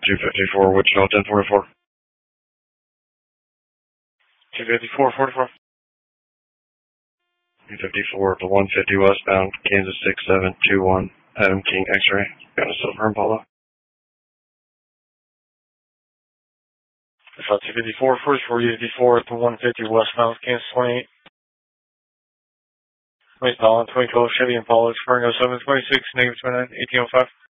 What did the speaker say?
254, Wichita 1044. 254, 44. 254 to 150 westbound, Kansas 6721, Adam King X-ray, got a silver Impala. 254, 44, U54 to 150 westbound, Kansas 28. Wait, Colin, 2012 Chevy Impala, Spring 07, 26, negative 29, 1805.